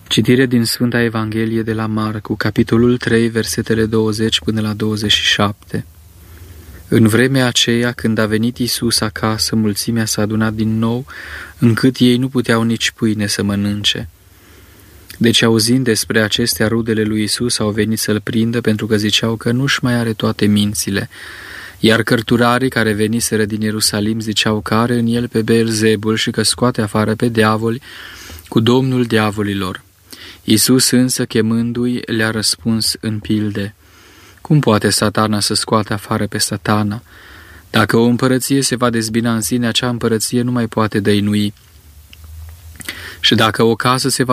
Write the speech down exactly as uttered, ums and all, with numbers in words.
Citire din Sfânta Evanghelie de la Marcu, capitolul trei, versetele douăzeci până la douăzeci și șapte. În vremea aceea, când a venit Iisus acasă, mulțimea s-a adunat din nou, încât ei nu puteau nici pâine să mănânce. Deci, auzind despre acestea, rudele lui Iisus au venit să-l prindă, pentru că ziceau că nu-și mai are toate mințile. Iar cărturarii care veniseră din Ierusalim ziceau că are în el pe Beelzebul și că scoate afară pe diavoli cu domnul diavolilor. Iisus însă, chemându-i, le-a răspuns în pilde: Cum poate Satana să scoate afară pe Satana? Dacă o împărăție se va dezbina în sine, acea împărăție nu mai poate dăinui. Și dacă o casă se va